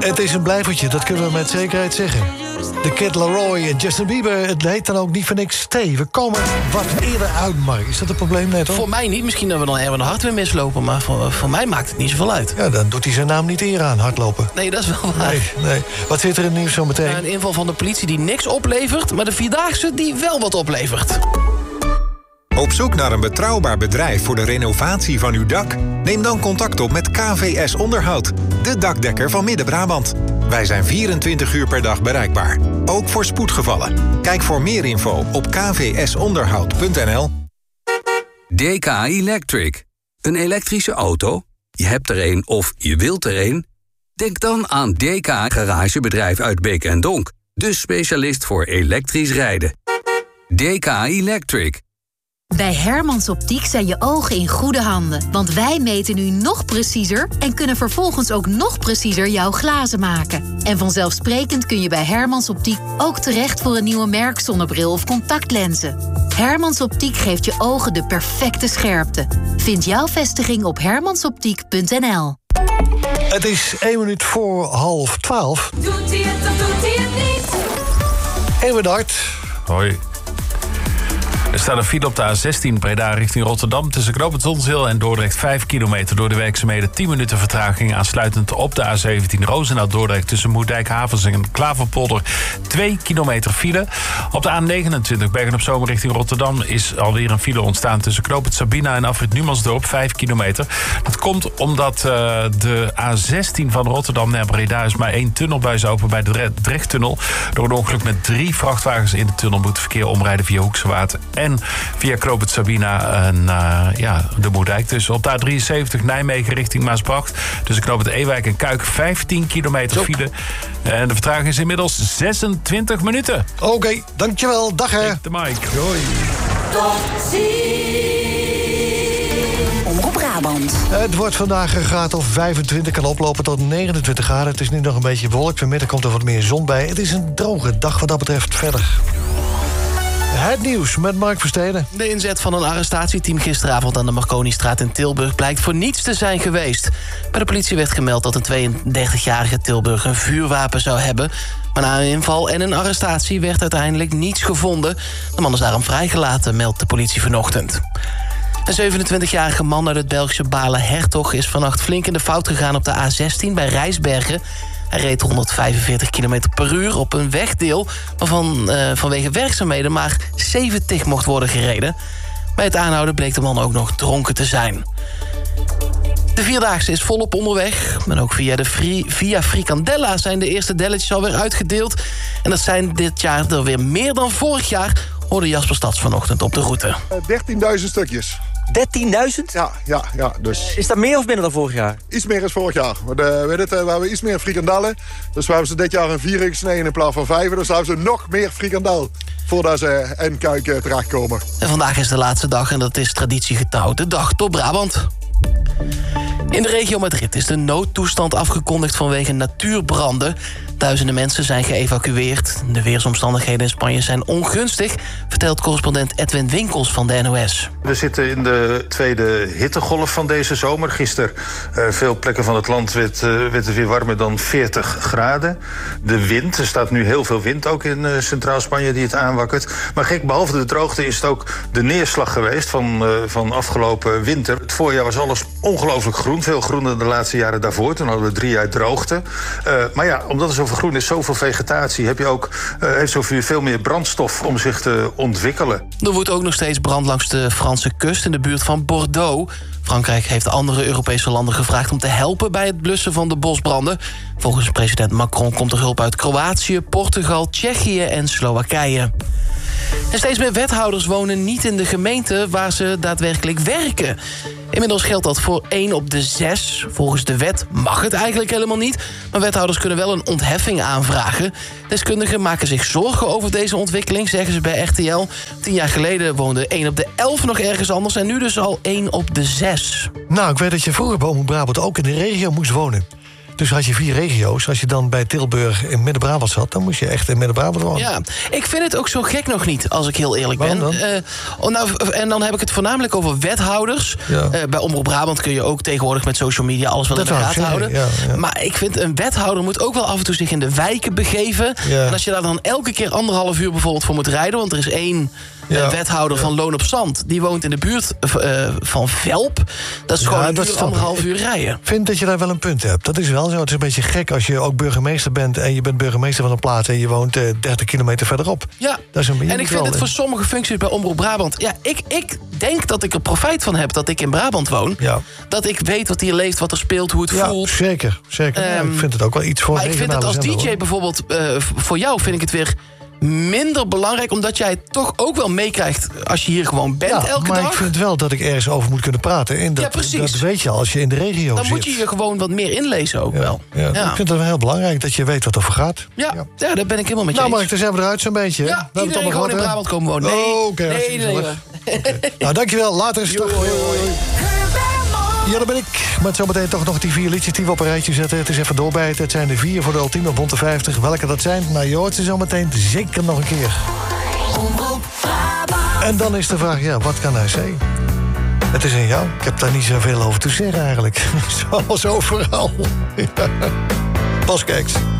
Het is een blijvertje, dat kunnen we met zekerheid zeggen. De Kid Laroi en Justin Bieber, het heet dan ook niet voor niks thee. We komen wat eerder uit, Mark. Is dat een probleem net, hoor? Voor mij niet. Misschien dat we dan Erwin de Hart weer mislopen. Maar voor mij maakt het niet zoveel uit. Ja, dan doet hij zijn naam niet eer aan, hardlopen. Nee, dat is wel waar. Nee. Wat zit er in het nieuws zo meteen? Een inval van de politie die niks oplevert, maar de Vierdaagse die wel wat oplevert. Op zoek naar een betrouwbaar bedrijf voor de renovatie van uw dak? Neem dan contact op met KVS Onderhoud, de dakdekker van Midden-Brabant. Wij zijn 24 uur per dag bereikbaar, ook voor spoedgevallen. Kijk voor meer info op kvsonderhoud.nl. DK Electric. Een elektrische auto? Je hebt er een of je wilt er een? Denk dan aan DK Garagebedrijf uit Beek en Donk. De specialist voor elektrisch rijden. DK Electric. Bij Hermans Optiek zijn je ogen in goede handen. Want wij meten nu nog preciezer en kunnen vervolgens ook nog preciezer jouw glazen maken. En vanzelfsprekend kun je bij Hermans Optiek ook terecht voor een nieuwe merkzonnebril of contactlenzen. Hermans Optiek geeft je ogen de perfecte scherpte. Vind jouw vestiging op hermansoptiek.nl. Het is 1 minuut voor 11:30. Doet hij het of doet hij het niet? Erwin de Hart. Hoi. Er staat een file op de A16 Breda richting Rotterdam. Tussen Knoop het Zonzeel en Dordrecht 5 kilometer. Door de werkzaamheden 10 minuten vertraging. Aansluitend op de A17 Roosendaal-Dordrecht tussen Moerdijk-Havens en Klaverpolder 2 kilometer file. Op de A29 Bergen-op-Zoom richting Rotterdam is alweer een file ontstaan tussen Knoop het Sabina en Afrit Numansdorp 5 kilometer. Dat komt omdat de A16 van Rotterdam naar Breda is maar 1 tunnelbuis open bij de Drechttunnel. Door een ongeluk met 3 vrachtwagens in de tunnel moet het verkeer omrijden via Hoekse Water en via Knoop het Sabina en de Moerdijk. Dus op de A73 Nijmegen richting Maasbracht. Tussen Knoop het Ewijk en Kuik 15 kilometer file. En de vertraging is inmiddels 26 minuten. Oké, dankjewel. Dag, hè. De Mike. Hoi. Omroep Brabant. Het wordt vandaag een graad of 25, kan oplopen tot 29 graden. Het is nu nog een beetje bewolkt. Vanmiddag komt er wat meer zon bij. Het is een droge dag wat dat betreft verder. Het nieuws met Mark Versteden. De inzet van een arrestatieteam gisteravond aan de Marconistraat in Tilburg blijkt voor niets te zijn geweest. Bij de politie werd gemeld dat een 32-jarige Tilburg een vuurwapen zou hebben. Maar na een inval en een arrestatie werd uiteindelijk niets gevonden. De man is daarom vrijgelaten, meldt de politie vanochtend. Een 27-jarige man uit het Belgische Balen-Hertog is vannacht flink in de fout gegaan op de A16 bij Rijsbergen. Hij reed 145 km per uur op een wegdeel waarvan vanwege werkzaamheden maar 70 mocht worden gereden. Bij het aanhouden bleek de man ook nog dronken te zijn. De Vierdaagse is volop onderweg. En ook via Frikandella zijn de eerste delletjes alweer uitgedeeld. En dat zijn dit jaar er weer meer dan vorig jaar, hoorde Jasper Stads vanochtend op de route. 13.000 stukjes. 13.000? Ja, dus... Is dat meer of minder dan vorig jaar? Iets meer dan vorig jaar. We hebben iets meer frikandellen. Dus we hebben ze dit jaar een 4 gesneden in plaats van 5. Dus we hebben ze nog meer frikandel voordat ze in Kuik terechtkomen. En vandaag is de laatste dag en dat is traditiegetrouw de Dag door Brabant. In de regio Madrid is de noodtoestand afgekondigd vanwege natuurbranden. Duizenden mensen zijn geëvacueerd. De weersomstandigheden in Spanje zijn ongunstig, vertelt correspondent Edwin Winkels van de NOS. We zitten in de tweede hittegolf van deze zomer. Gisteren veel plekken van het land werd het weer warmer dan 40 graden. De wind, er staat nu heel veel wind ook in Centraal Spanje die het aanwakkert. Maar gek, behalve de droogte is het ook de neerslag geweest van afgelopen winter. Het voorjaar was alles ongelooflijk groen. Veel groener dan de laatste jaren daarvoor. Toen hadden we 3 jaar droogte. Maar ja, omdat er zoveel groen is, zoveel vegetatie, heeft zo'n vuur veel meer brandstof om zich te ontwikkelen. Er woedt ook nog steeds brand langs de Franse kust in de buurt van Bordeaux. Frankrijk heeft andere Europese landen gevraagd om te helpen bij het blussen van de bosbranden. Volgens president Macron komt er hulp uit Kroatië, Portugal, Tsjechië en Slowakije. En steeds meer wethouders wonen niet in de gemeente waar ze daadwerkelijk werken. Inmiddels geldt dat voor 1 op de 6. Volgens de wet mag het eigenlijk helemaal niet. Maar wethouders kunnen wel een ontheffing aanvragen. Deskundigen maken zich zorgen over deze ontwikkeling, zeggen ze bij RTL. 10 jaar geleden woonde 1 op de 11 nog ergens anders en nu dus al 1 op de 6. Nou, ik weet dat je vroeger bij Omroep Brabant ook in de regio moest wonen. Dus had je 4 regio's. Als je dan bij Tilburg in Midden-Brabant zat... dan moest je echt in Midden-Brabant wonen. Ja, ik vind het ook zo gek nog niet, als ik heel eerlijk ben. En dan heb ik het voornamelijk over wethouders. Ja. Bij Omroep Brabant kun je ook tegenwoordig met social media... alles wel in de gaten houden. Ja. Maar ik vind, een wethouder moet ook wel af en toe zich in de wijken begeven. Ja. En als je daar dan elke keer 1,5 uur bijvoorbeeld voor moet rijden... want er is 1... wethouder van Loon op Zand. Die woont in de buurt van Velp. Dat is gewoon een 1,5 uur rijden. Ik vind dat je daar wel een punt hebt. Dat is wel zo. Het is een beetje gek als je ook burgemeester bent... en je bent burgemeester van een plaats... en je woont 30 kilometer verderop. Ja, dat is een en ik vind het voor sommige functies bij Omroep Brabant... Ja, ik denk dat ik er profijt van heb dat ik in Brabant woon. Ja. Dat ik weet wat hier leeft, wat er speelt, hoe het voelt. Zeker. Ik vind het ook wel iets voor maar ik vind het als DJ bijvoorbeeld... voor jou vind ik het weer... minder belangrijk, omdat jij het toch ook wel meekrijgt... als je hier gewoon bent elke dag. Maar ik vind wel dat ik ergens over moet kunnen praten. En dat, precies. Dat weet je als je in de regio zit. Dan moet je je gewoon wat meer inlezen ook wel. Ja. Ik vind het wel heel belangrijk dat je weet wat er voor gaat. Ja, daar ben ik helemaal met je eens. Mark, dan zijn we eruit zo'n beetje. Ja, iedereen gewoon in Brabant komen wonen. Nee. Nou, dankjewel. Later is het toch. Ja, daar ben ik. Met zometeen toch nog die 4 liedjes die we op een rijtje zetten. Het is even doorbijten. Het zijn de 4 voor de ultieme bonte 50. Welke dat zijn? Nou, je hoort ze zometeen zeker nog een keer. En dan is de vraag, wat kan hij zeggen? Het is aan jou. Ik heb daar niet zoveel over te zeggen eigenlijk. Zoals overal. Bas Kijks.